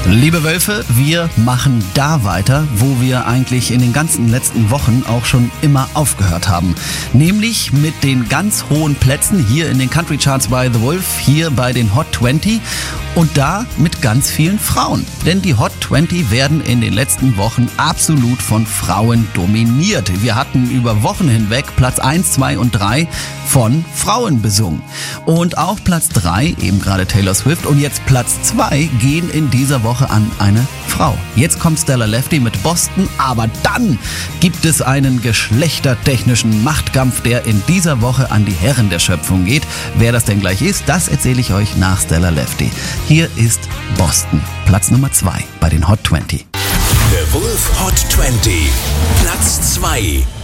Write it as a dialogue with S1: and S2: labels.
S1: Liebe Wölfe, wir machen da weiter, wo wir eigentlich in den ganzen letzten Wochen auch schon immer aufgehört haben. Nämlich mit den ganz hohen Plätzen hier in den Country Charts by The Wolf, hier bei den Hot 20 und da mit ganz vielen Frauen. Denn die Hot 20 werden in den letzten Wochen absolut von Frauen dominiert. Wir hatten über Wochen hinweg Platz 1, 2 und 3 von Frauen besungen. Und auch Platz 3, eben gerade Taylor Swift, und jetzt Platz 2 gehen in dieser Woche an eine Frau. Jetzt kommt Stella Lefty mit Boston, aber dann gibt es einen geschlechtertechnischen Machtkampf, der in dieser Woche an die Herren der Schöpfung geht. Wer das denn gleich ist, das erzähle ich euch nach Stella Lefty. Hier ist Boston, Platz Nummer 2 bei den Hot 20.
S2: The Wolf Hot 20, Platz 2.